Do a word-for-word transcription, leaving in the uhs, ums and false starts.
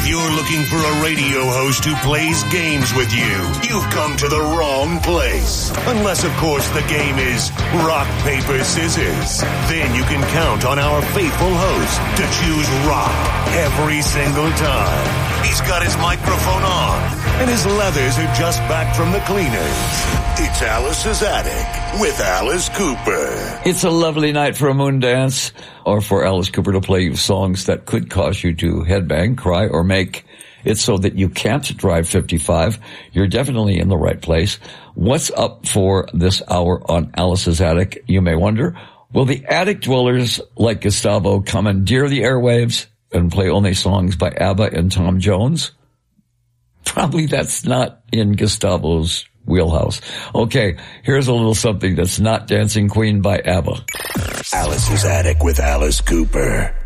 If you're looking for a radio host who plays games with you, you've come to the wrong place. Unless, of course, the game is rock, paper, scissors. Then you can count on our faithful host to choose rock every single time. He's got his microphone on, and his leathers are just back from the cleaners. It's Alice's Attic with Alice Cooper. It's a lovely night for a moon dance, or for Alice Cooper to play you songs that could cause you to headbang, cry, or make it so that you can't drive fifty-five. You're definitely in the right place. What's up for this hour on Alice's Attic, you may wonder? Will the attic dwellers like Gustavo commandeer the airwaves and play only songs by ABBA and Tom Jones? Probably that's not in Gustavo's wheelhouse. Okay, here's a little something that's not Dancing Queen by ABBA. Alice's Attic with Alice Cooper.